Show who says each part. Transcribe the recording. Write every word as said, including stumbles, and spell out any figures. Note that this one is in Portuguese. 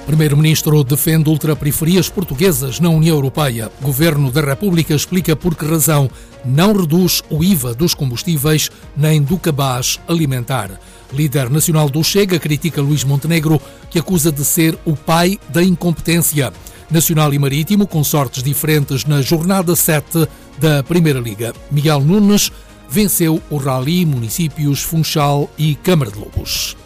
Speaker 1: Primeiro-Ministro defende ultraperiferias portuguesas na União Europeia. Governo da República explica por que razão não reduz o I V A dos combustíveis nem do cabaz alimentar. Líder nacional do Chega critica Luís Montenegro, que acusa de ser o pai da incompetência. Nacional e Marítimo com sortes diferentes na jornada sete da Primeira Liga. Miguel Nunes venceu o Rally Municípios Funchal e Câmara de Lobos.